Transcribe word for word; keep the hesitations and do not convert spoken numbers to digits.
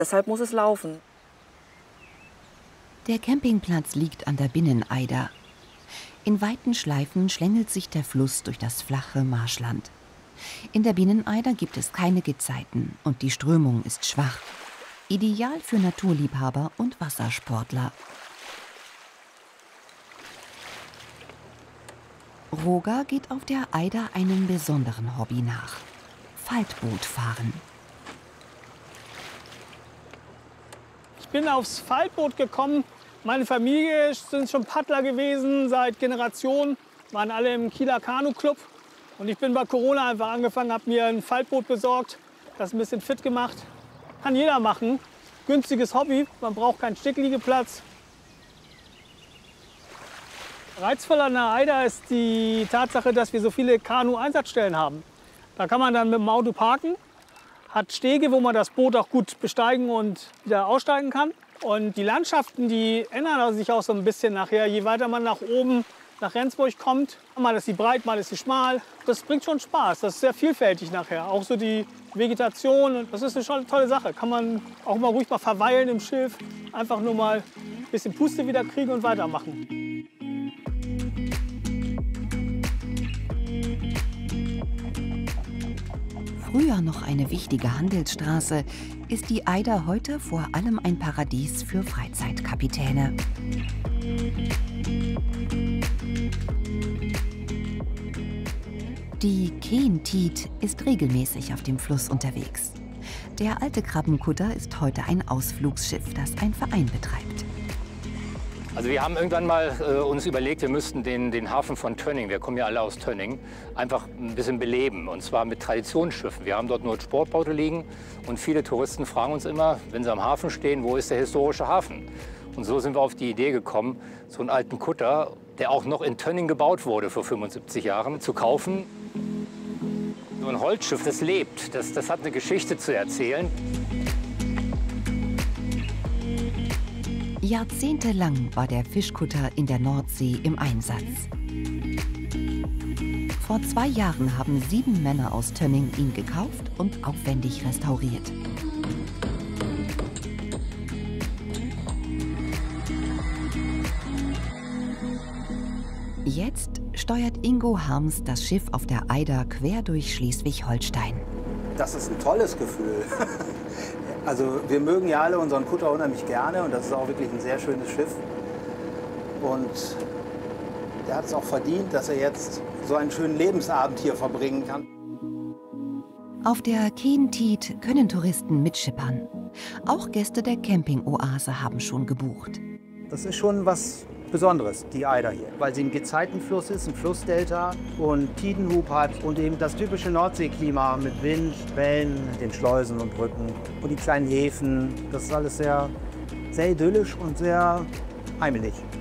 Deshalb muss es laufen. Der Campingplatz liegt an der Binneneider. In weiten Schleifen schlängelt sich der Fluss durch das flache Marschland. In der Binneneider gibt es keine Gezeiten und die Strömung ist schwach. Ideal für Naturliebhaber und Wassersportler. Roger geht auf der Eider einem besonderen Hobby nach: Faltbootfahren. Ich bin aufs Faltboot gekommen. Meine Familie sind schon Paddler gewesen seit Generationen, waren alle im Kieler Kanu-Club. Und ich bin bei Corona einfach angefangen, habe mir ein Faltboot besorgt, das ein bisschen fit gemacht. Kann jeder machen. Günstiges Hobby, man braucht keinen Stickliegeplatz. Reizvoll an der Eider ist die Tatsache, dass wir so viele Kanu-Einsatzstellen haben. Da kann man dann mit dem Auto parken, hat Stege, wo man das Boot auch gut besteigen und wieder aussteigen kann. Und die Landschaften, die ändern sich auch so ein bisschen nachher, je weiter man nach oben nach Rendsburg kommt. Mal ist sie breit, mal ist sie schmal. Das bringt schon Spaß, das ist sehr vielfältig nachher. Auch so die Vegetation, das ist eine schon tolle Sache. Kann man auch mal ruhig mal verweilen im Schiff, einfach nur mal ein bisschen Puste wieder kriegen und weitermachen. Früher noch eine wichtige Handelsstraße, ist die Eider heute vor allem ein Paradies für Freizeitkapitäne. Die Keentied ist regelmäßig auf dem Fluss unterwegs. Der alte Krabbenkutter ist heute ein Ausflugsschiff, das ein Verein betreibt. Also wir haben irgendwann mal äh, uns überlegt, wir müssten den, den Hafen von Tönning, wir kommen ja alle aus Tönning, einfach ein bisschen beleben. Und zwar mit Traditionsschiffen. Wir haben dort nur Sportboote liegen und viele Touristen fragen uns immer, wenn sie am Hafen stehen, wo ist der historische Hafen? Und so sind wir auf die Idee gekommen, so einen alten Kutter, der auch noch in Tönning gebaut wurde vor fünfundsiebzig Jahren, zu kaufen. So ein Holzschiff, das lebt, das, das hat eine Geschichte zu erzählen. Jahrzehntelang war der Fischkutter in der Nordsee im Einsatz. Vor zwei Jahren haben sieben Männer aus Tönning ihn gekauft und aufwendig restauriert. Jetzt steuert Ingo Harms das Schiff auf der Eider quer durch Schleswig-Holstein. Das ist ein tolles Gefühl. Also wir mögen ja alle unseren Kutter unheimlich gerne und das ist auch wirklich ein sehr schönes Schiff. Und der hat es auch verdient, dass er jetzt so einen schönen Lebensabend hier verbringen kann. Auf der Keentied können Touristen mitschippern. Auch Gäste der Campingoase haben schon gebucht. Das ist schon was Besonderes, die Eider hier, weil sie ein Gezeitenfluss ist, ein Flussdelta und Tidenhub hat und eben das typische Nordseeklima mit Wind, Wellen, den Schleusen und Brücken und die kleinen Häfen. Das ist alles sehr, sehr idyllisch und sehr heimelig.